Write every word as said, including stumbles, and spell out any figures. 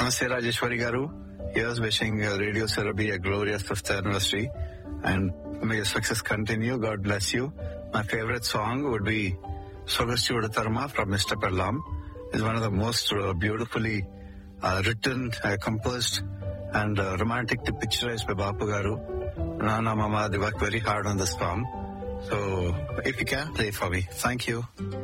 Namaste, Rajeshwari Garu. Here's wishing uh, Radio Surabhi a glorious fifth anniversary, and may your success continue. God bless you. My favorite song would be Sogasti Udatarma from Mister Perlam. It's one of the most uh, beautifully uh, written, uh, composed, and uh, romantic picturized by Bapu Garu. Nana Mama, they work very hard on this song. So, if you can, play it for me. Thank you.